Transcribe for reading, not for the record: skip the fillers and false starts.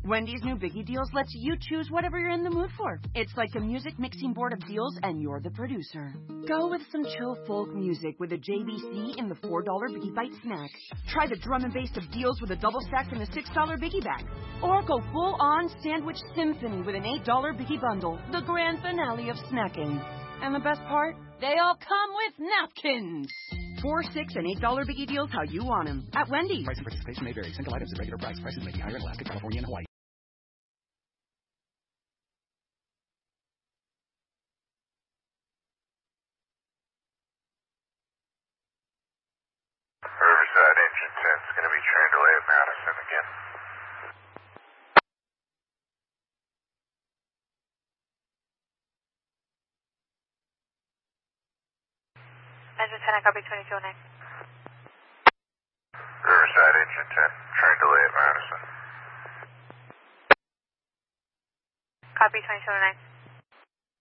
Wendy's new Biggie Deals lets you choose whatever you're in the mood for. It's like a music mixing board of deals, and you're the producer. Go with some chill folk music with a JBC in the $4 Biggie Bite snack. Try the drum and bass of deals with a double stack in the $6 Biggie bag. Or go full-on sandwich symphony with an $8 Biggie bundle, the grand finale of snacking. And the best part? They all come with napkins. $4, $6, and $8 Biggie Deals how you want them. At Wendy's. Price and participation may vary. Single items at regular price. Prices may be higher in Alaska, California, and Hawaii. Riverside Engine 10 is going to be train delay at Madison again. Engine 10, I copy 2209. Riverside Engine 10, train delay at Madison. Copy 2209.